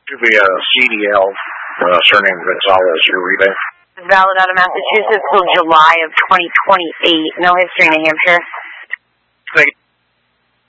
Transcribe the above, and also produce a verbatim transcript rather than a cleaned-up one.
Should be a C D L, uh, surname Gonzalez, your rebate. Valid out of Massachusetts till July of twenty twenty-eight. No history in New Hampshire. Thank you.